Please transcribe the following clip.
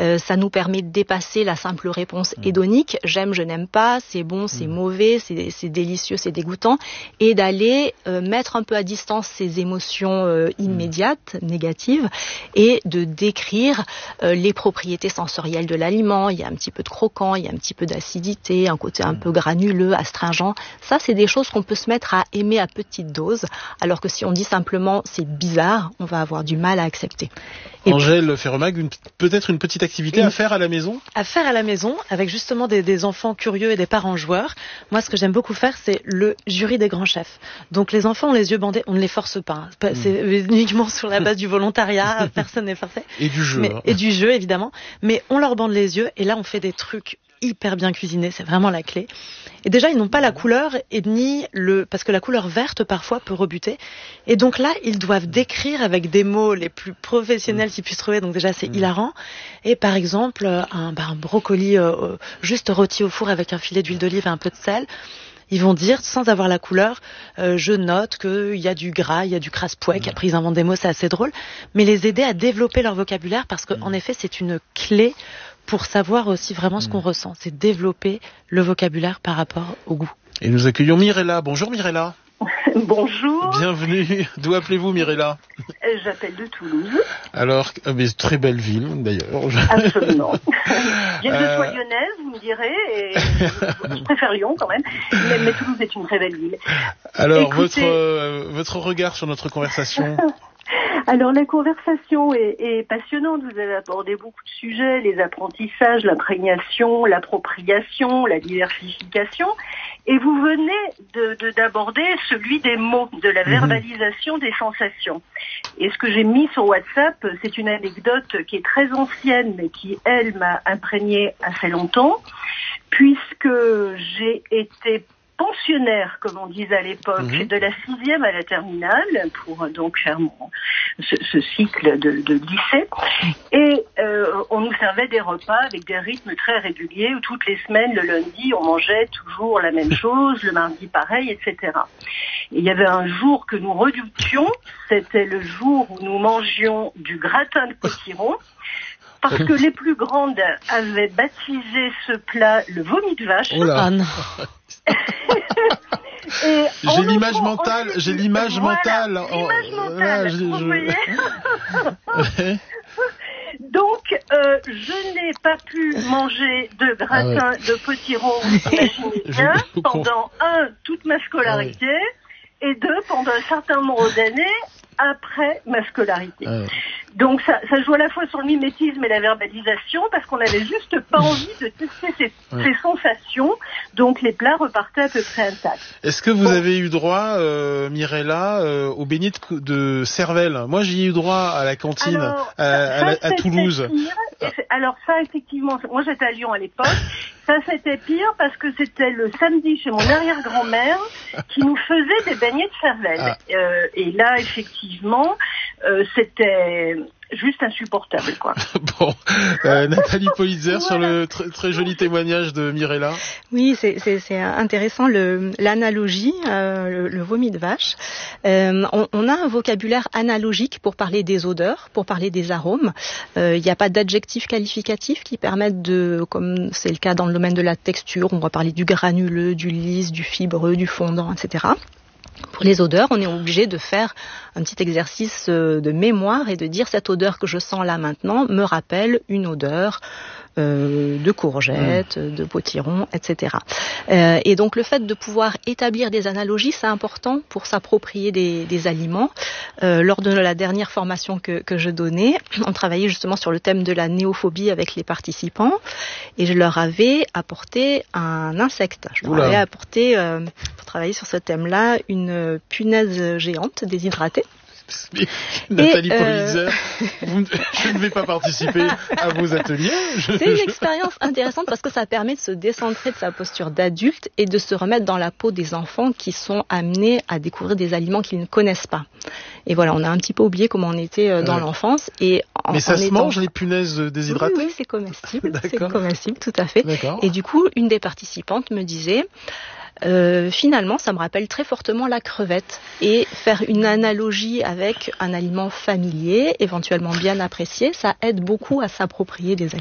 Ça nous permet de dépasser la simple réponse hédonique, j'aime, je n'aime pas, c'est bon, c'est mauvais, c'est délicieux, c'est dégoûtant, et d'aller mettre un peu à distance ces émotions immédiates, négatives, et de décrire les propriétés sensorielles de l'aliment. Il y a un petit peu de croquant, il y a un petit peu d'acidité, un côté un peu granuleux, astringent. Ça, c'est des choses qu'on peut se mettre à aimer à petite dose, alors que si on dit simplement c'est bizarre, on va avoir du mal à accepter. Angèle Ferremag, peut-être une petite activité à faire à la maison ? À faire à la maison, avec justement des enfants curieux et des parents joueurs. Moi, ce que j'aime beaucoup faire, c'est le jury des grands chefs. Donc les enfants ont les yeux bandés, on ne les force pas. C'est uniquement sur la base du volontariat, personne n'est forcé. Et du jeu. Et du jeu, évidemment. Mais on leur bande les yeux, et là, on fait des trucs hyper bien cuisinés, c'est vraiment la clé. Et déjà, ils n'ont pas la couleur parce que la couleur verte parfois peut rebuter. Et donc là, ils doivent décrire avec des mots les plus professionnels qu'ils puissent trouver. Donc déjà, c'est hilarant. Et par exemple, un brocoli juste rôti au four avec un filet d'huile d'olive et un peu de sel. Ils vont dire, sans avoir la couleur, je note qu'il y a du gras, il y a du crasse-pouec. Après, ils inventent des mots, c'est assez drôle. Mais les aider à développer leur vocabulaire, parce qu'en effet, c'est une clé pour savoir aussi vraiment ce qu'on ressent. C'est développer le vocabulaire par rapport au goût. Et nous accueillons Mirella. Bonjour Mirella. Bonjour. Bienvenue. D'où appelez-vous Mirella ? J'appelle de Toulouse. Alors, très belle ville d'ailleurs. Absolument. Je sois lyonnaise, vous me direz, et je préfère Lyon quand même, mais Toulouse est une très belle ville. Alors, écoutez, votre regard sur notre conversation. Alors la conversation est passionnante, vous avez abordé beaucoup de sujets, les apprentissages, l'imprégnation, l'appropriation, la diversification, et vous venez d'aborder celui des mots, de la verbalisation des sensations. Et ce que j'ai mis sur WhatsApp, c'est une anecdote qui est très ancienne, mais qui, elle, m'a imprégnée assez longtemps, puisque j'ai été pensionnaire, comme on disait à l'époque, de la 6e à la terminale, pour donc faire ce cycle de lycée. Et on nous servait des repas avec des rythmes très réguliers, où toutes les semaines, le lundi, on mangeait toujours la même chose, le mardi pareil, etc. Et il y avait un jour que nous redoutions, c'était le jour où nous mangions du gratin de potiron, parce que les plus grandes avaient baptisé ce plat le vomi de vache. Oh là. Et j'ai l'image mentale. L'image mentale, vous voyez. Donc, je n'ai pas pu manger de gratin de potiron, imaginez bien, pendant toute ma scolarité, et pendant un certain nombre d'années après ma scolarité. Donc ça joue à la fois sur le mimétisme et la verbalisation, parce qu'on n'avait juste pas envie de tester ces sensations, donc les plats repartaient à peu près intacts. Est-ce que vous avez eu droit, Mirella, au beignet de cervelle ? Moi, j'y ai eu droit à la cantine, à Toulouse. Alors ça, effectivement, moi j'étais à Lyon à l'époque, ça c'était pire parce que c'était le samedi chez mon arrière-grand-mère qui nous faisait des beignets de cervelle. Et là, effectivement, c'était juste insupportable, quoi. Bon, Nathalie Politzer, sur le très joli témoignage de Mirella. Oui, c'est intéressant l'analogie, le vomi de vache. On a un vocabulaire analogique pour parler des odeurs, pour parler des arômes. Il n'y a pas d'adjectifs qualificatifs qui permettent comme c'est le cas dans le domaine de la texture, on va parler du granuleux, du lisse, du fibreux, du fondant, etc. Pour les odeurs, on est obligé de faire un petit exercice de mémoire et de dire cette odeur que je sens là maintenant me rappelle une odeur de courgettes, de potiron, etc. Et donc le fait de pouvoir établir des analogies, c'est important pour s'approprier des aliments. Lors de la dernière formation que je donnais, on travaillait justement sur le thème de la néophobie avec les participants et je leur avais apporté un insecte. Je leur avais apporté, pour travailler sur ce thème-là, une punaise géante déshydratée. Nathalie Politzer, je ne vais pas participer à vos ateliers. C'est une expérience intéressante parce que ça permet de se décentrer de sa posture d'adulte et de se remettre dans la peau des enfants qui sont amenés à découvrir des aliments qu'ils ne connaissent pas. Et voilà, on a un petit peu oublié comment on était dans l'enfance. Mais ça se mange, les punaises déshydratées ? Oui, c'est comestible. C'est comestible, tout à fait. D'accord. Et du coup, une des participantes me disait... finalement, ça me rappelle très fortement la crevette et faire une analogie avec un aliment familier, éventuellement bien apprécié, ça aide beaucoup à s'approprier des aliments.